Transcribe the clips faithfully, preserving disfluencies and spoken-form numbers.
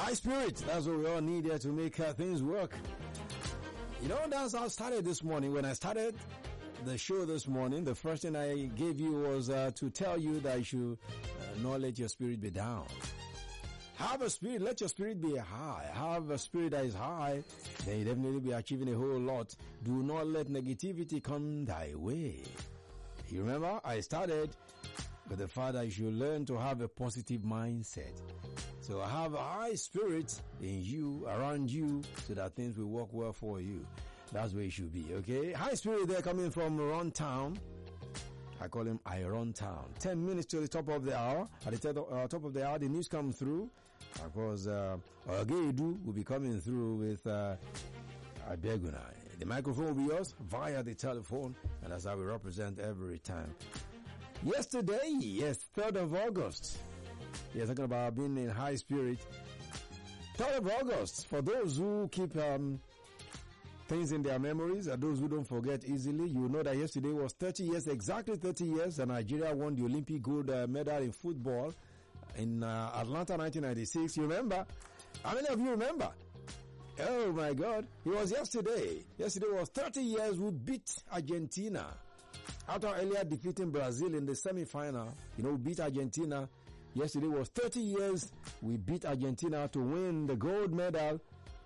High spirit, that's what we all need here to make uh, things work. You know, that's how I started this morning. When I started the show this morning, the first thing I gave you was uh, to tell you that you should uh, not let your spirit be down. Have a spirit, let your spirit be high. Have a spirit that is high, then you definitely be achieving a whole lot. Do not let negativity come thy way. You remember, I started with the fact that you should learn to have a positive mindset. So have a high spirit in you, around you, so that things will work well for you. That's where it should be, okay? High spirit there coming from Run Town. I call him Iron Town. Ten minutes to the top of the hour. At the t- uh, top of the hour, the news comes through. Of course, uh, Ogedu will be coming through with uh, Abeguna. The microphone will be yours via the telephone, and that's how we represent every time. Yesterday, yes, third of August. Yes, talking about being in high spirit. third of August, for those who keep um, things in their memories, and those who don't forget easily, you know that yesterday was thirty years, exactly thirty years, and Nigeria won the Olympic gold uh, medal in football in uh, Atlanta nineteen ninety-six. You remember? How many of you remember? Oh my God, it was yesterday. Yesterday was thirty years we beat Argentina. After earlier defeating Brazil in the semi-final, you know, we beat Argentina. Yesterday was thirty years we beat Argentina to win the gold medal.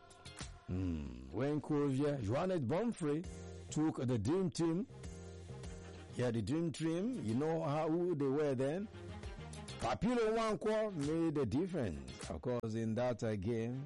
Hmm. When Covier, Johannes Bonfrey took the dream team. Yeah, the dream team, you know how who they were then. Papilo Nwankwo made a difference, of course, in that uh, game.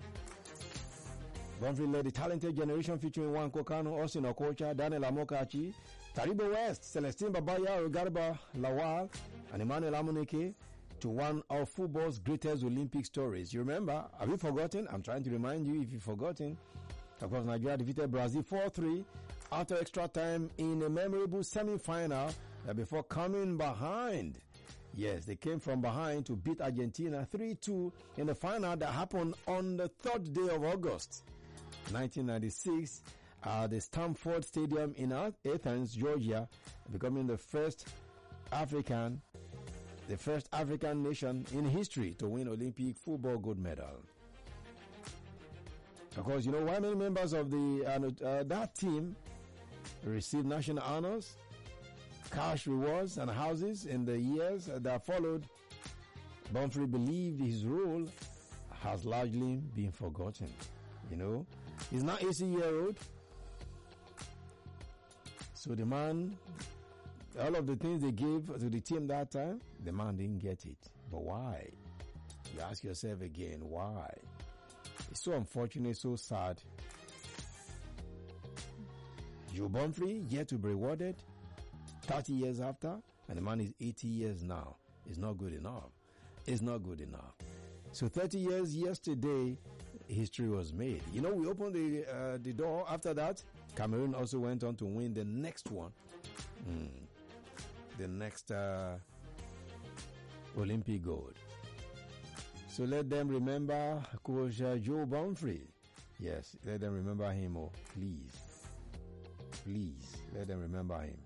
Bonfrey led the talented generation featuring Nwankwo Kanu, Austin Okocha, Daniel Amokachi, Taribo West, Celestine Babaya, Garba Lawal, and Emmanuel Amunike to one of football's greatest Olympic stories. You remember? Have you forgotten? I'm trying to remind you if you've forgotten. Of course, Nigeria defeated Brazil four three after extra time in a memorable semi-final uh, before coming behind. Yes, they came from behind to beat Argentina three two in the final that happened on the third day of August nineteen ninety-six at the Stamford Stadium in Athens, Georgia, becoming the first African the first African nation in history to win Olympic football gold medal. Of course, you know why many members of the uh, uh, that team received national honors, cash rewards, and houses in the years that followed. Bonfrey believed his role has largely been forgotten. You know, he's now eighty years old. So the man, all of the things they gave to the team that time, the man didn't get it. But why? You ask yourself again, why? It's so unfortunate, so sad. Joe Bonfrey yet to be rewarded thirty years after, and the man is eighty years now. It's not good enough. It's not good enough. So thirty years yesterday, history was made. You know, we opened the uh, the door. After that, Cameroon also went on to win the next one. Mm. The next uh, Olympic gold. So let them remember Coach uh, Joe Bonfrey. Yes, let them remember him. Oh, please. Please, let them remember him.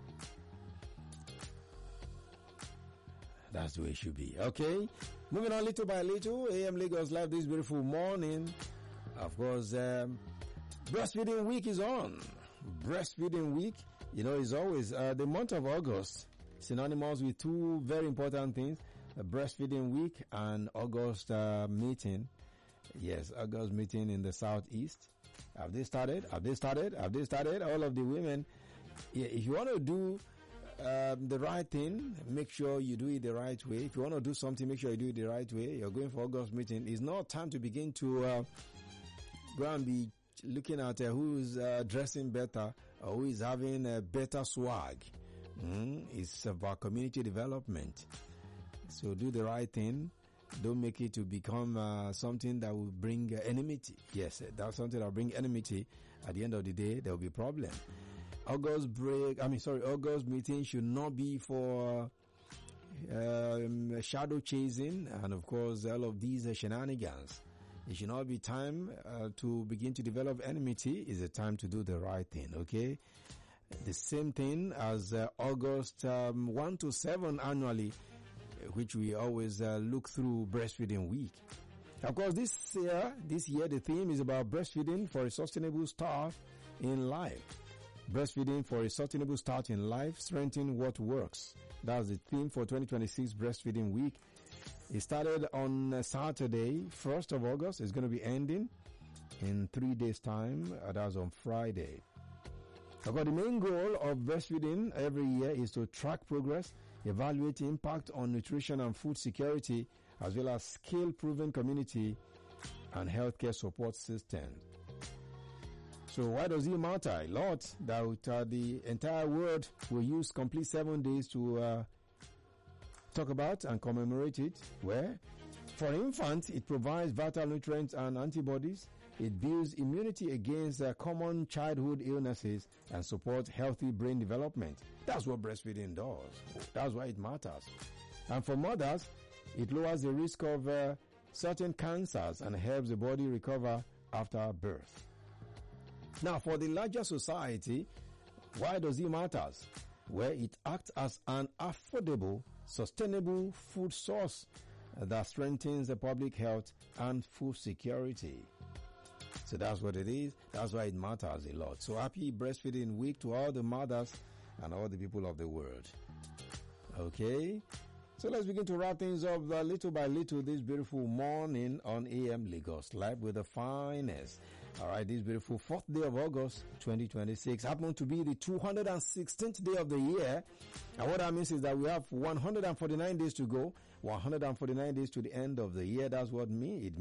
That's the way it should be. Okay. Moving on little by little. A M Lagos Live this beautiful morning. Of course, um, breastfeeding week is on. Breastfeeding week, you know, is always uh, the month of August, synonymous with two very important things. A breastfeeding week and August uh, meeting. Yes, August meeting in the southeast. Have they started? Have they started? Have they started? All of the women. Yeah, if you want to do um, the right thing, make sure you do it the right way. If you want to do something, make sure you do it the right way. You're going for August meeting. It's not time to begin to uh, go and be looking at uh, who's uh, dressing better or who is having a better swag. Mm, it's about community development. So do the right thing. Don't make it to become uh, something that will bring uh, enmity. Yes, that's something that will bring enmity. At the end of the day, there will be a problem. August break, I mean, sorry, August meeting should not be for um, shadow chasing and, of course, all of these uh, shenanigans. It should not be time uh, to begin to develop enmity. It's a time to do the right thing, okay? The same thing as uh, August um, first to seventh annually, which we always uh, look through breastfeeding week. Of course, this year, this year, the theme is about breastfeeding for a sustainable start in life. Breastfeeding for a sustainable start in life, strengthening what works. That's the theme for twenty twenty-six Breastfeeding Week. It started on Saturday, first of August. It's going to be ending in three days' time. That's on Friday. But the main goal of breastfeeding every year is to track progress, evaluate impact on nutrition and food security, as well as skill-proven community and healthcare support systems. So why does it matter? A lot that uh, the entire world will use complete seven days to uh, talk about and commemorate it. Where? For infants, it provides vital nutrients and antibodies. It builds immunity against uh, common childhood illnesses and supports healthy brain development. That's what breastfeeding does. That's why it matters. And for mothers, it lowers the risk of uh, certain cancers and helps the body recover after birth. Now, for the larger society, why does it matter? Well, it acts as an affordable, sustainable food source that strengthens the public health and food security. So that's what it is. That's why it matters a lot. So happy Breastfeeding Week to all the mothers and all the people of the world. Okay? So let's begin to wrap things up uh, little by little this beautiful morning on A M Lagos Live with the finest. All right, this beautiful fourth day of August twenty twenty-six happened to be the two hundred sixteenth day of the year. And what that means is that we have one hundred forty-nine days to go, one hundred forty-nine days to the end of the year. That's what me, it